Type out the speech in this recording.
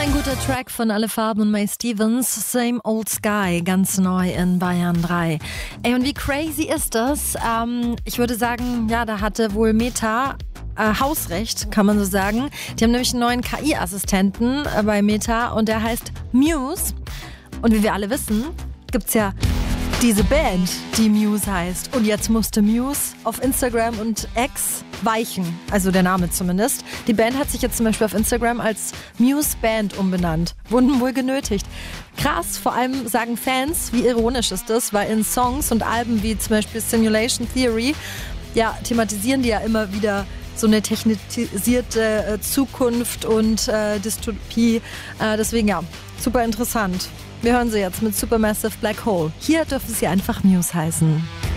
Ein guter Track von Alle Farben und May Stevens, Same Old Sky, ganz neu in Bayern 3. Ey, und wie crazy ist das? Ich würde sagen, ja, da hatte wohl Meta Hausrecht, kann man so sagen. Die haben nämlich einen neuen KI-Assistenten bei Meta und der heißt Muse. Und wie wir alle wissen, gibt's ja diese Band, die Muse heißt. Und jetzt musste Muse auf Instagram und X weichen, also der Name zumindest. Die Band hat sich jetzt zum Beispiel auf Instagram als Muse Band umbenannt. Wurden wohl genötigt. Krass, vor allem sagen Fans, wie ironisch ist das, weil in Songs und Alben wie zum Beispiel Simulation Theory, ja, thematisieren die ja immer wieder so eine technisierte Zukunft und Dystopie. Deswegen ja, super interessant. Wir hören sie jetzt mit Supermassive Black Hole. Hier dürfen sie einfach Muse heißen.